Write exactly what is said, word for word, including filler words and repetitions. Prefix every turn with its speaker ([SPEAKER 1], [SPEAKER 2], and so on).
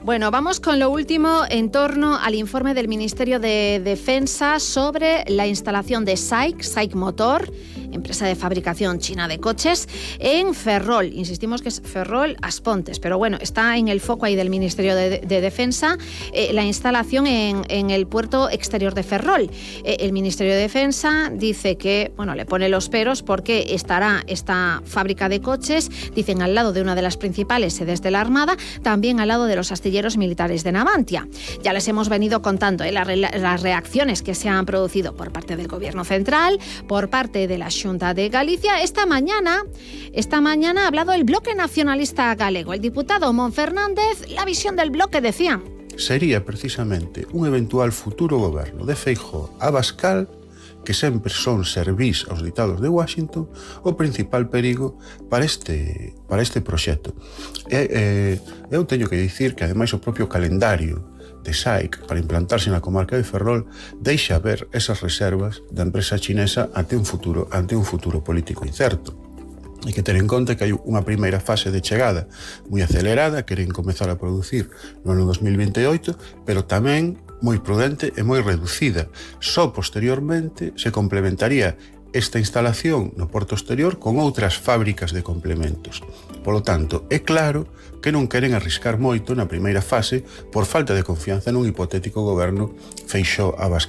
[SPEAKER 1] Bueno, vamos con lo último en torno al informe del Ministerio de Defensa sobre la instalación de SAIC, SAIC Motor, empresa de fabricación china de coches, en Ferrol. Insistimos que es Ferrol Aspontes, pero bueno, está en el foco ahí del Ministerio de, de Defensa eh, la instalación en, en el puerto exterior de Ferrol. Eh, el Ministerio de Defensa dice que, bueno, le pone los peros porque estará esta fábrica de coches, dicen, al lado de una de las principales sedes de la Armada, también al lado de los astilleros militares de Navantia. Ya les hemos venido contando eh, las, las reacciones que se han producido por parte del Gobierno central, por parte de la Xunta de Galicia. Esta mañana, esta mañana ha hablado el Bloque Nacionalista Galego. El diputado Mon Fernández, la visión del bloque, decía:
[SPEAKER 2] sería precisamente un eventual futuro goberno de Feijóo a Abascal, que sempre son servís aos ditados de Washington, o principal perigo para este, para este proxecto. E, eh, eu teño que dicir que, ademais, o propio calendario de SAIC para implantarse na comarca de Ferrol deixa ver esas reservas da empresa chinesa ante un futuro, ante un futuro político incerto. Hai que ter en conta que hai unha primeira fase de chegada moi acelerada, queren comezar a producir no ano dos mil veintioito, pero tamén moi prudente e moi reducida. Só posteriormente se complementaría esta instalación no porto exterior con outras fábricas de complementos. Polo tanto, é claro que non queren arriscar moito na primeira fase por falta de confianza nun hipotético goberno Feixóo-Abascal.